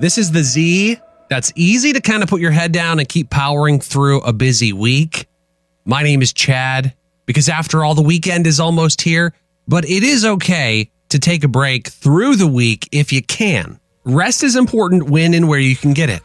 This is the Z that's easy to kind of put your head down and keep powering through a busy week. My name is Chad, because after all, the weekend is almost here, but it is okay to take a break through the week if you can. Rest is important when and where you can get it.